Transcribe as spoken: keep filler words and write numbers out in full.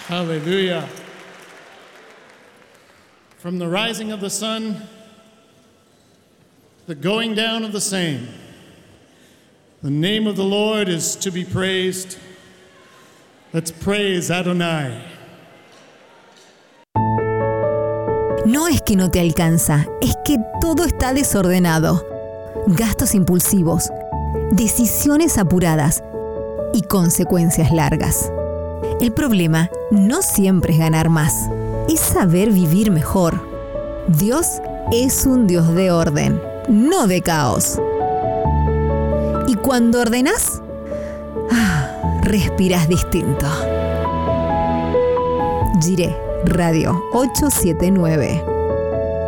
Hallelujah. From the rising of the sun, the going down of the same, the name of the Lord is to be praised. Let's praise Adonai. No es que no te alcanza, es que todo está desordenado. Gastos impulsivos, decisiones apuradas y consecuencias largas. El problema no siempre es ganar más, es saber vivir mejor. Dios es un Dios de orden, no de caos. Y cuando ordenás, ah, respiras distinto. Jireh Radio ochocientos setenta y nueve.